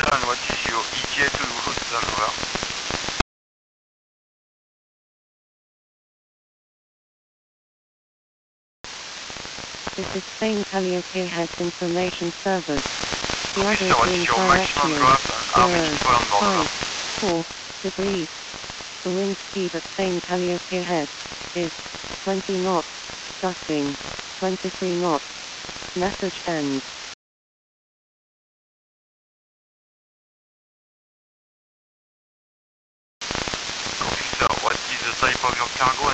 la notificazione IGE Toulouse allora. This is Spain Calliope Head Information Service. The Office other de is radio maximum directional. draft, armée qui vole en bord de 4 degrees. The wind speed at Spain Calliope Head is 20 knots, gusting 23 knots. Message ends. Officer, what is the type of your cargo?